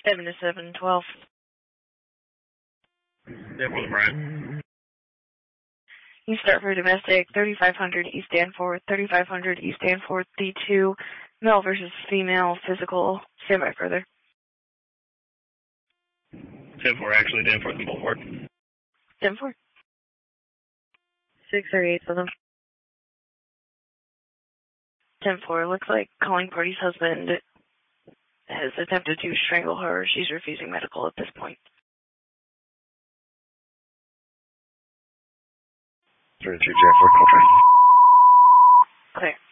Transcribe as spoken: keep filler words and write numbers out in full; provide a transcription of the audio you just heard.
seven to seven twelve. Yeah, for the Brian. You start for domestic, thirty-five hundred East Danforth, thirty-five hundred East Danforth, D two, male versus female, physical, stand by further. ten four, actually, Danforth and Beaufort. ten four. Six or eight of them. ten four, looks like calling party's husband has attempted to strangle her. She's refusing medical at this point. three two, Danforth, call train. Clear.